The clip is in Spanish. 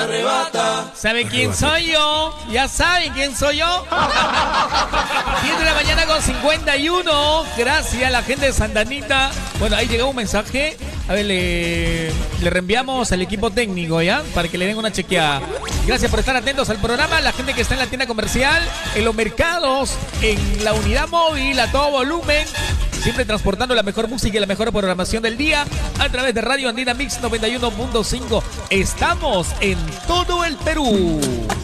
¿Sabe quién soy yo? ¿Ya saben quién soy yo? 10 de la mañana con 51. Gracias a la gente de Santa Anita. Bueno, ahí llegó un mensaje. A ver, le reenviamos al equipo técnico, ¿ya? Para que le den una chequeada. Gracias por estar atentos al programa. La gente que está en la tienda comercial, en los mercados, en la unidad móvil, a todo volumen. Siempre transportando la mejor música y la mejor programación del día a través de Radio Andina Mix 91.5. Estamos en todo el Perú.